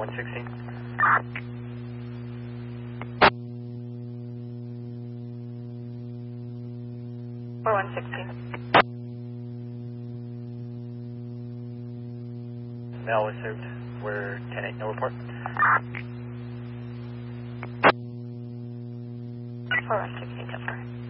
4116. 4116. Mail was served. We're 10-8, no report. 4116, so far.